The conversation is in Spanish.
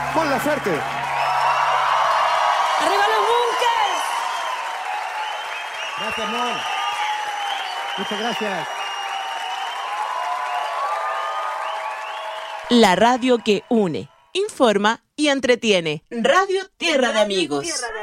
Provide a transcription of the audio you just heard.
Mon Laferte. ¡Arriba los bunkers! Gracias, Mon. Muchas gracias. La radio que une, informa y entretiene. Radio Tierra de Amigos.